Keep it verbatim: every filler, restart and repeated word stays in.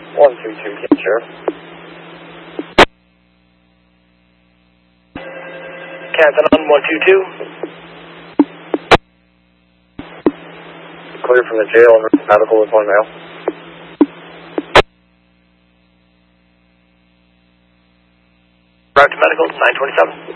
one two two, Ken Sheriff. Canton on one two two. Clear from the jail and medical with one male. Drive to medical, nine twenty-seven.